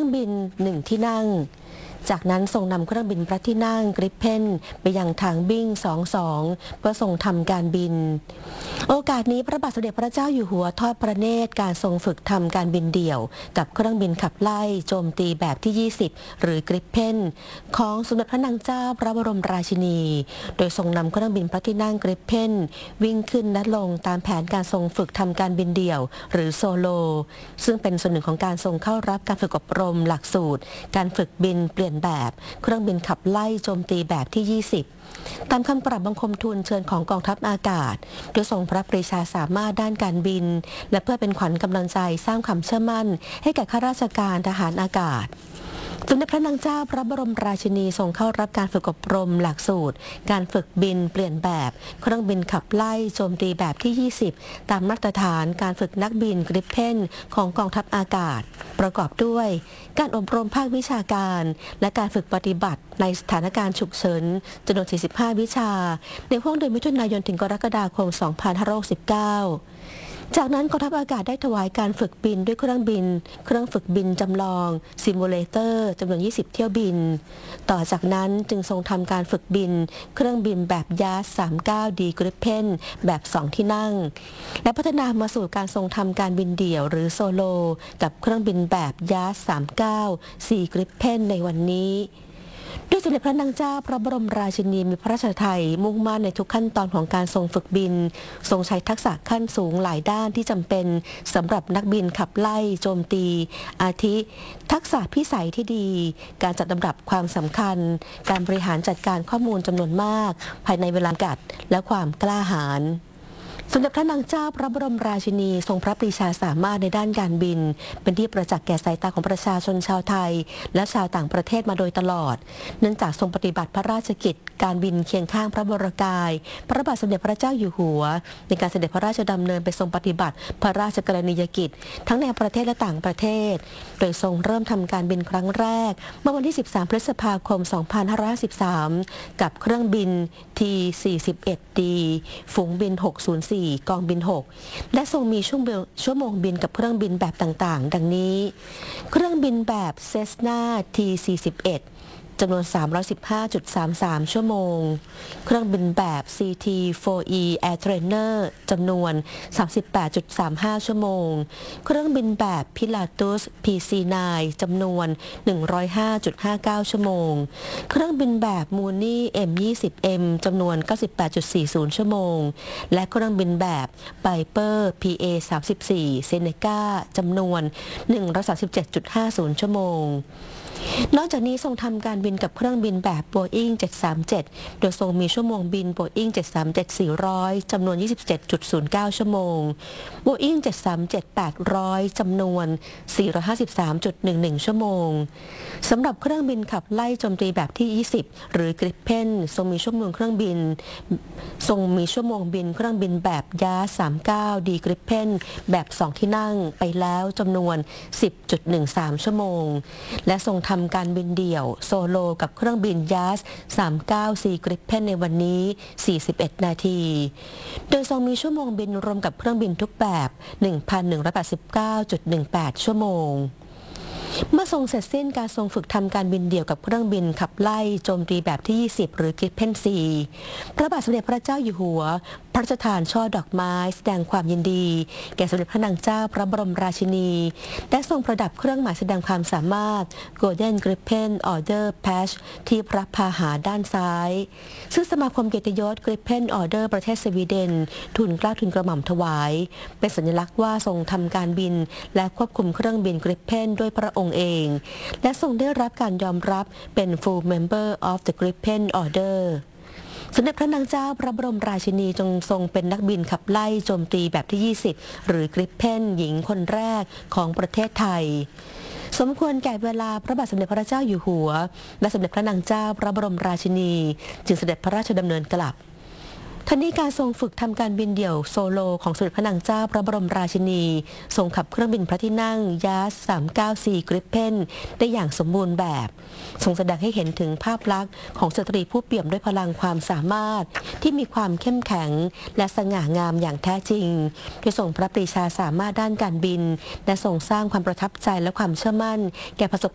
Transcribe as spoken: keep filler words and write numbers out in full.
รื่องบินหนึ่งที่นั่งจากนั้นทรงนำเครื่องบินพระที่นั่งกริปเพนไปยังทางบิ้งสองสองเพื่อทรงทำการบินโอกาสนี้พระบาทสมเด็จพระเจ้าอยู่หัวทอดพระเนตรการทรงฝึกทำการบินเดี่ยวกับเครื่องบินขับไล่โจมตีแบบที่ยี่สิบหรือกริปเพนของสมเด็จพระนางเจ้าพระบรมราชินีโดยทรงนำเครื่องบินพระที่นั่งกริปเพนวิ่งขึ้นและลงตามแผนการทรงฝึกทำการบินเดี่ยวหรือโซโลซึ่งเป็นส่วนหนึ่งของการทรงเข้ารับการฝึกอบรมหลักสูตรการฝึกบินเปลี่ยนแบบเครื่องบินขับไล่โจมตีแบบที่ยี่สิบตามคำกราบบังคมทูลเชิญของกองทัพอากาศโดยทรงพระปรีชาสามารถด้านการบินและเพื่อเป็นขวัญกำลังใจสร้างความเชื่อมั่นให้แก่ข้าราชการทหารอากาศสมเด็จพระนางเจ้าพระบรมราชินีทรงเข้ารับการฝึกอบรมหลักสูตรการฝึกบินเปลี่ยนแบบเครื่องบินขับไล่โจมตีแบบที่ยี่สิบตามมาตรฐานการฝึกนักบินกริปเพนของกองทัพอากาศประกอบด้วยการอบรมภาควิชาการและการฝึกปฏิบัติในสถานการณ์ฉุกเฉินจำนวนสี่สิบห้าวิชาในห่วงเดือนมิถุนายนถึงกรกฎาคมสองพันห้าร้อยหกสิบเก้าจากนั้นกองทัพอากาศได้ถวายการฝึกบินด้วยเครื่องบินเครื่องฝึกบินจำลองซิมูเลเตอร์จำนวนยี่สิบเที่ยวบินต่อจากนั้นจึงทรงทำการฝึกบินเครื่องบินแบบยาส สามสิบเก้า ดี กริปเพนแบบสองที่นั่งและพัฒนามาสู่การทรงทำการบินเดี่ยวหรือโซโลกับเครื่องบินแบบยาส สามสิบเก้า ซี กริปเพนในวันนี้ด้วยสมเด็จพระนางเจ้าพระบรมราชินีมีพระราชทัยมุ่งมั่นในทุกขั้นตอนของการทรงฝึกบินทรงใช้ทักษะขั้นสูงหลายด้านที่จำเป็นสำหรับนักบินขับไล่โจมตีอาทิ ทักษะพิสัยที่ดีการจัดลำดับความสำคัญการบริหารจัดการข้อมูลจำนวนมากภายในเวลาจำกัดและความกล้าหาญสมเด็จพระนางเจ้าพระบรมราชินีทรงพระปรีชาสามารถในด้านการบินเป็นที่ประจักษ์แก่สายตาของประชาชนชาวไทยและชาวต่างประเทศมาโดยตลอดเนื่องจากทรงปฏิบัติพระราชกิจการบินเคียงข้างพระวรกายพระบาทสมเด็จพระเจ้าอยู่หัวในการเสด็จพระราชดำเนินไปทรงปฏิบัติพระราชกรณียกิจทั้งในประเทศและต่างประเทศโดยทรงเริ่มทำการบินครั้งแรกเมื่อวันที่สิบสามพฤษภาคมสองพันห้าร้อยห้าสิบสามกับเครื่องบิน ที สี่สิบเอ็ด ดี ฝูงบินหกศูนย์สี่กองบินหกและทรงมีชั่วโมงบินกับเครื่องบินแบบต่างๆดังนี้เครื่องบินแบบ Cessna ที สี่สิบเอ็ดจำนวน สามร้อยสิบห้าจุดสามสาม ชั่วโมงเครื่องบินแบบ ซี ที โฟร์ อี Air Trainer จำนวน สามสิบแปดจุดสามห้า ชั่วโมงเครื่องบินแบบ Pilatus พี ซี ไนน์ จำนวน หนึ่งร้อยห้าจุดห้าเก้า ชั่วโมงเครื่องบินแบบ Mooney เอ็ม ยี่สิบ เอ็ม จำนวน เก้าสิบแปดจุดสี่ศูนย์ ชั่วโมงและเครื่องบินแบบ Piper พี เอ สามสิบสี่ Seneca จำนวน หนึ่งร้อยสามสิบเจ็ดจุดห้าศูนย์ ชั่วโมงนอกจากนี้ทรงทำการบินกับเครื่องบินแบบ Boeing เจ็ดสามเจ็ดโดยทรงมีชั่วโมงบิน Boeing เจ็ดสามเจ็ด สี่ร้อยจำนวน ยี่สิบเจ็ดจุดศูนย์เก้า ชั่วโมง Boeing เจ็ดสามเจ็ด แปดร้อยจำนวน สี่ร้อยห้าสิบสามจุดหนึ่งหนึ่ง ชั่วโมงสำหรับเครื่องบินขับไล่โจมตีแบบที่ยี่สิบหรือกริปเพนทรงมีชั่วโมงเครื่องบินทรงมีชั่วโมงบินเครื่องบินแบบยาส สามสิบเก้า ดีกริปเพนแบบสองที่นั่งไปแล้วจำนวน สิบจุดหนึ่งสาม ชั่วโมงและทรงทำการบินเดี่ยวโซโลกับเครื่องบินยาส สามสิบเก้า ซี กริปเพนในวันนี้ สี่สิบเอ็ด นาทีโดยทรงมีชั่วโมงบินรวมกับเครื่องบินทุกแบบ หนึ่งพันหนึ่งร้อยแปดสิบเก้าจุดหนึ่งแปด ชั่วโมงเมื่อทรงเสร็จสิ้นการทรงฝึกทำการบินเดี่ยวกับเครื่องบินขับไล่โจมตีแบบที่ยี่สิบหรือกริปเพนซี พระบาทสมเด็จพระเจ้าอยู่หัวพระราชทานช่อดอกไม้แสดงความยินดีแก่สมเด็จพระนางเจ้าพระบรมราชินีและทรงประดับเครื่องหมายแสดงความสามารถ Golden Gripen Order Patch ที่พระพาหาด้านซ้ายซึ่งสมาคมเกียรติยศ Gripen Order ประเทศสวีเดนทูลเกล้าทูลกระหม่อมถวายเป็นสัญลักษณ์ว่าทรงทำการบินและควบคุมเครื่องบิน Gripen ด้วยพระองค์เองและทรงได้รับการยอมรับเป็น Full Member of the Gripen Orderสมเด็จพระนางเจ้าพระบรมราชินีจงทรงเป็นนักบินขับไล่โจมตีแบบที่ยี่สิบหรือกริปเพนหญิงคนแรกของประเทศไทยสมควรแก่เวลาพระบาทสมเด็จพระเจ้าอยู่หัวและสมเด็จพระนางเจ้าพระบรมราชินีจึงเสด็จพระราชดำเนินกลับทั้งนี้การทรงฝึกทำการบินเดี่ยวโซโลของสมเด็จพระนางเจ้าพระบรมราชินีทรงขับเครื่องบินพระที่นั่งยาส สามสิบเก้า ซี กริปเพนได้อย่างสมบูรณ์แบบทรงแสดงให้เห็นถึงภาพลักษณ์ของสตรีผู้เปี่ยมด้วยพลังความสามารถที่มีความเข้มแข็งและสง่างามอย่างแท้จริงโดยทรงพระปรีชาสามารถด้านการบินและทรงสร้างความประทับใจและความเชื่อมั่นแก่ประสบ